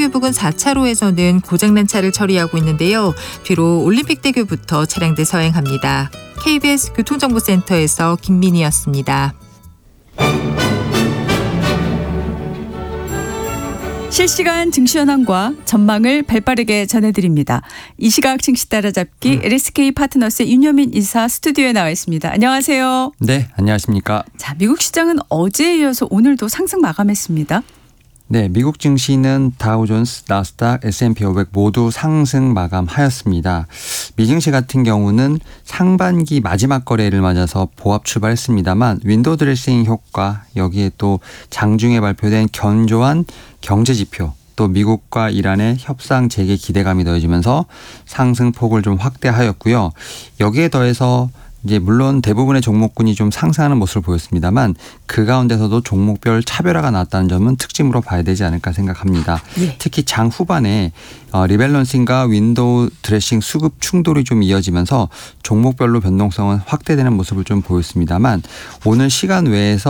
올림픽대교 부근 4차로에서는 고장난 차를 처리하고 있는데요. 뒤로 올림픽대교부터 차량들 서행합니다. KBS 교통정보센터에서 김민희였습니다. 실시간 증시 현황과 전망을 발빠르게 전해드립니다. 이 시각 증시 따라잡기 LSK 파트너스의 윤여민 이사 스튜디오에 나와 있습니다. 안녕하세요. 네, 안녕하십니까. 자, 미국 시장은 어제에 이어서 오늘도 상승 마감했습니다. 네, 미국 증시는 다우존스, 나스닥, S&P 500 모두 상승 마감하였습니다. 미증시 같은 경우는 상반기 마지막 거래를 맞아서 보합 출발했습니다만 윈도우 드레싱 효과, 여기에 또 장중에 발표된 견조한 경제 지표, 또 미국과 이란의 협상 재개 기대감이 더해지면서 상승폭을 좀 확대하였고요. 여기에 더해서 이제 물론 대부분의 종목군이 좀 상승하는 모습을 보였습니다만 그 가운데서도 종목별 차별화가 나왔다는 점은 특징으로 봐야 되지 않을까 생각합니다. 예. 특히 장 후반에 리밸런싱과 윈도우 드레싱 수급 충돌이 좀 이어지면서 종목별로 변동성은 확대되는 모습을 좀 보였습니다만 오늘 시간 외에서